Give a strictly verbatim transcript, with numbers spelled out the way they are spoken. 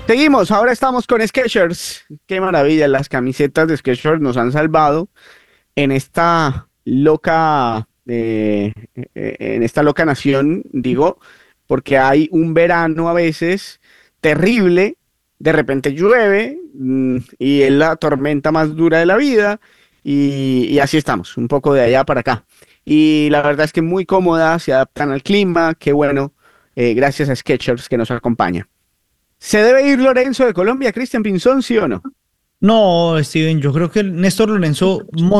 Seguimos, ahora estamos con Skechers. Qué maravilla, las camisetas de Skechers nos han salvado en esta loca, eh, eh, en esta loca nación, digo, porque hay un verano a veces terrible, de repente llueve mm, y es la tormenta más dura de la vida y, y así estamos, un poco de allá para acá. Y la verdad es que muy cómodas, se adaptan al clima, qué bueno, eh, gracias a Skechers que nos acompaña. ¿Se debe ir Lorenzo de Colombia, Cristian Pinzón, sí o no? No, Steven, yo creo que Néstor Lorenzo